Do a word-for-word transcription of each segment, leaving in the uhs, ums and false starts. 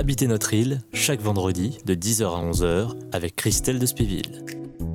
Habiter notre île, chaque vendredi de dix heures à onze heures avec Christelle de Spéville.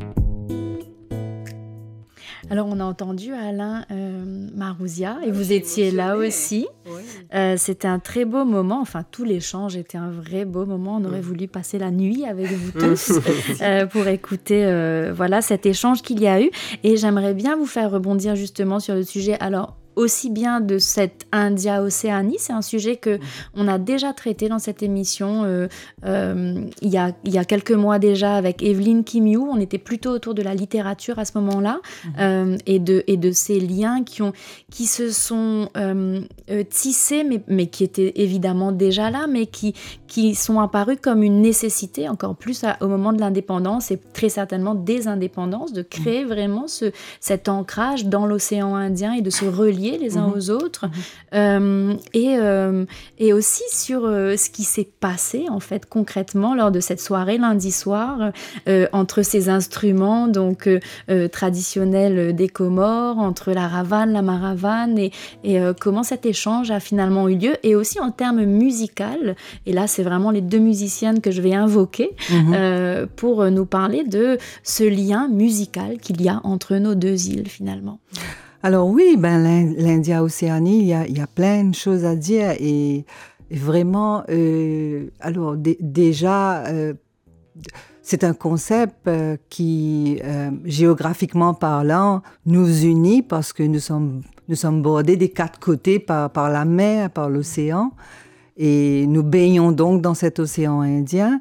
Alors, on a entendu Alain euh, Marouzia et vous étiez là aussi. Oui. Euh, c'était un très beau moment. Enfin, tout l'échange était un vrai beau moment. On aurait voulu passer la nuit avec vous tous euh, pour écouter euh, voilà, cet échange qu'il y a eu. Et j'aimerais bien vous faire rebondir justement sur le sujet. Alors, aussi bien de cette India-Océanie, c'est un sujet que on a déjà traité dans cette émission euh, euh, il, y a, il y a quelques mois déjà avec Evelyne Kimiou. On était plutôt autour de la littérature à ce moment-là mmh. euh, et, de, et de ces liens qui, ont, qui se sont euh, euh, tissés, mais, mais qui étaient évidemment déjà là, mais qui, qui sont apparus comme une nécessité, encore plus à, au moment de l'indépendance et très certainement des indépendances, de créer mmh. vraiment ce, cet ancrage dans l'océan Indien et de se relier les uns mmh. aux autres, mmh. euh, et, euh, et aussi sur euh, ce qui s'est passé en fait concrètement lors de cette soirée lundi soir euh, entre ces instruments donc euh, euh, traditionnels des Comores, entre la ravane, la maravane et, et euh, comment cet échange a finalement eu lieu, et aussi en termes musicaux. Et là, c'est vraiment les deux musiciennes que je vais invoquer mmh. euh, pour nous parler de ce lien musical qu'il y a entre nos deux îles finalement. Alors oui, ben, l'India-Océanie, il y, a, il y a plein de choses à dire et, et vraiment, euh, alors d- déjà, euh, c'est un concept euh, qui, euh, géographiquement parlant, nous unit parce que nous sommes, nous sommes bordés des quatre côtés par, par la mer, par l'océan, et nous baignons donc dans cet océan Indien,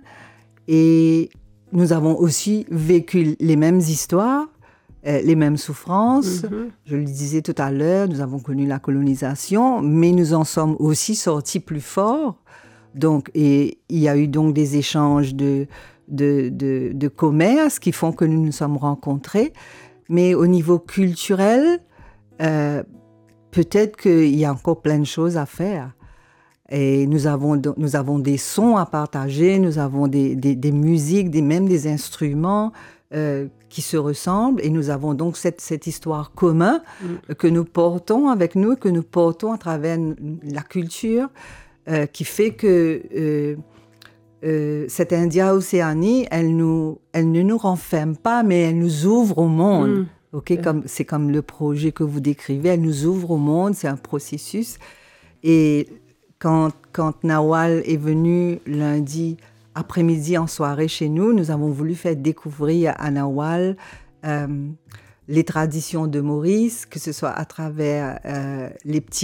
et nous avons aussi vécu les mêmes histoires, les mêmes souffrances. Mm-hmm. Je le disais tout à l'heure, nous avons connu la colonisation, mais nous en sommes aussi sortis plus forts. Donc, et il y a eu donc des échanges de, de, de, de commerce qui font que nous nous sommes rencontrés. Mais au niveau culturel, euh, peut-être qu'il y a encore plein de choses à faire. Et nous avons, nous avons des sons à partager, nous avons des, des, des musiques, des, même des instruments euh, qui se ressemblent, et nous avons donc cette, cette histoire commune mmh. que nous portons avec nous, que nous portons à travers la culture, euh, qui fait que euh, euh, cette India-Océanie, elle, nous, elle ne nous renferme pas, mais elle nous ouvre au monde. Mmh. Okay? Comme, c'est comme le projet que vous décrivez, elle nous ouvre au monde, c'est un processus. Et quand, quand Nawal est venu lundi après-midi en soirée chez nous, nous avons voulu faire découvrir à Nawal euh, les traditions de Maurice, que ce soit à travers euh, les petits